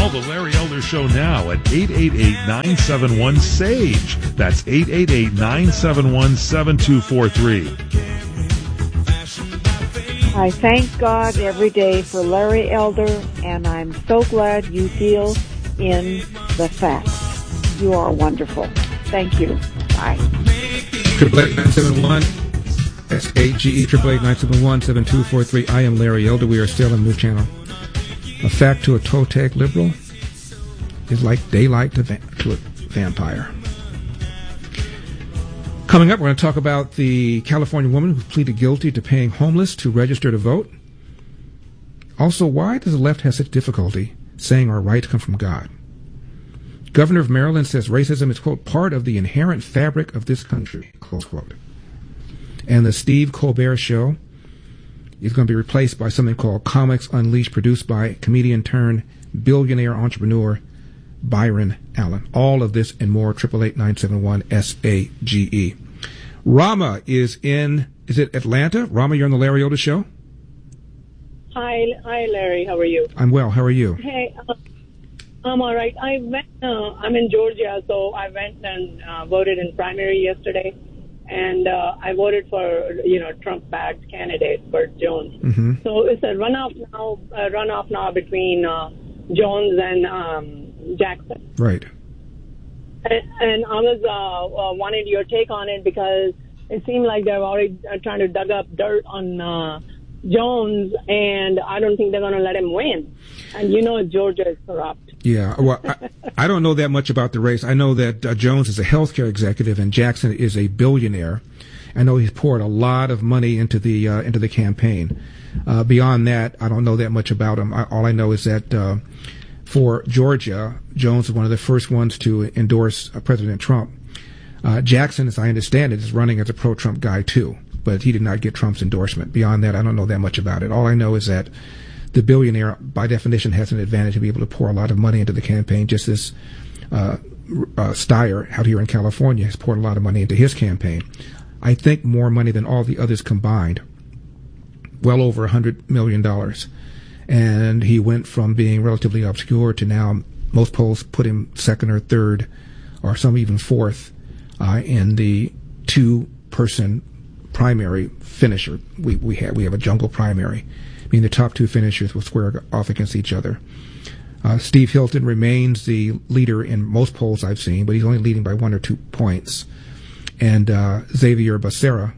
Call the Larry Elder Show now at 888-971-SAGE. That's 888-971-7243. I thank God every day for Larry Elder, and I'm so glad you deal in the facts. You are wonderful. Thank you. Bye. 888-971 SAGE 888-971-7243. I am Larry Elder. We are still on News Channel. A fact to a toe tag liberal is like daylight to a vampire. Coming up, we're going to talk about the California woman who pleaded guilty to paying homeless to register to vote. Also, why does the left have such difficulty saying our rights come from God? Governor of Maryland says racism is, quote, part of the inherent fabric of this country, close quote. And the Steve Colbert Show is going to be replaced by something called Comics Unleashed, produced by comedian-turned-billionaire entrepreneur Byron Allen. All of this and more, 888-971-SAGE. Rama is it Atlanta? Rama, you're on the Larry Elder Show? Hi, Larry. How are you? I'm well. How are you? Hey, I'm all right. I'm in Georgia, so I went and voted in primary yesterday. And I voted for, Trump-backed candidate, Burt Jones. Mm-hmm. So it's a runoff now between Jones and Jackson. Right. And I was wanted your take on it because it seemed like they're already trying to dug up dirt on Jones, and I don't think they're going to let him win. And Georgia is corrupt. Yeah, well, I don't know that much about the race. I know that Jones is a healthcare executive and Jackson is a billionaire. I know he's poured a lot of money into the campaign. Beyond that, I don't know that much about him. All I know is that for Georgia, Jones is one of the first ones to endorse President Trump. Jackson, as I understand it, is running as a pro-Trump guy too, but he did not get Trump's endorsement. Beyond that, I don't know that much about it. All I know is that the billionaire, by definition, has an advantage to be able to pour a lot of money into the campaign, just as Steyer out here in California has poured a lot of money into his campaign. I think more money than all the others combined, well over $100 million. And he went from being relatively obscure to now most polls put him second or third, or some even fourth, in the two-person primary finisher. We have a jungle primary. I mean, the top two finishers will square off against each other. Steve Hilton remains the leader in most polls I've seen, but he's only leading by 1 or 2 points. And Javier Becerra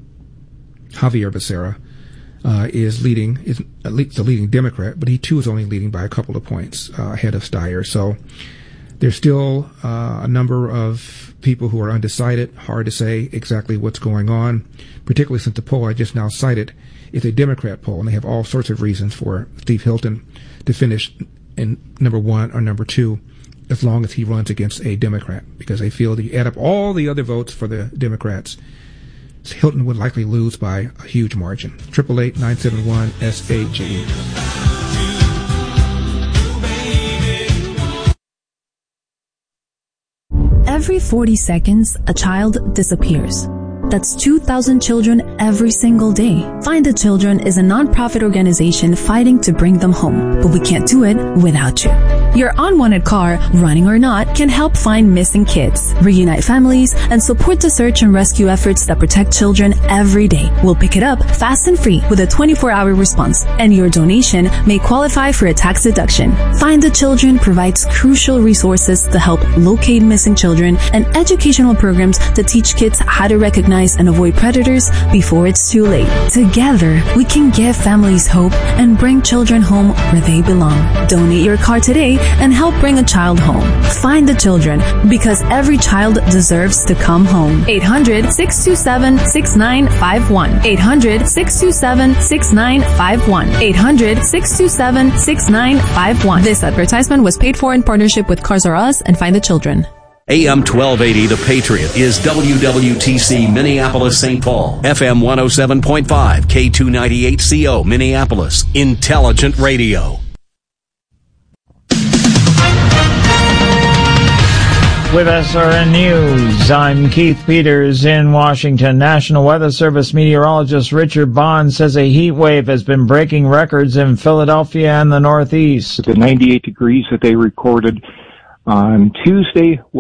is the leading Democrat, but he too is only leading by a couple of points ahead of Steyer. So there's still a number of people who are undecided. Hard to say exactly what's going on, particularly since the poll I just now cited is a Democrat poll, and they have all sorts of reasons for Steve Hilton to finish in number 1 or number 2 as long as he runs against a Democrat, because they feel that you add up all the other votes for the Democrats, Hilton would likely lose by a huge margin. 888-971-SAGE. Every 40 seconds, a child disappears. That's 2,000 children every single day. Find the Children is a non-profit organization fighting to bring them home, but we can't do it without you. Your unwanted car, running or not, can help find missing kids, reunite families, and support the search and rescue efforts that protect children every day. We'll pick it up fast and free with a 24-hour response, and your donation may qualify for a tax deduction. Find the Children provides crucial resources to help locate missing children and educational programs to teach kids how to recognize and avoid predators before it's too late. Together, we can give families hope and bring children home where they belong. Donate your car today and help bring a child home. Find the Children, because every child deserves to come home. 800-627-6951. 800-627-6951. 800-627-6951. This advertisement was paid for in partnership with Cars R Us and Find the Children. AM 1280 The Patriot is WWTC Minneapolis St. Paul, FM 107.5, K298CO Minneapolis, Intelligent Radio. with SRN News. I'm Keith Peters in Washington. National Weather Service meteorologist Richard Bond says a heat wave has been breaking records in Philadelphia and the Northeast. The 98 degrees that they recorded on Tuesday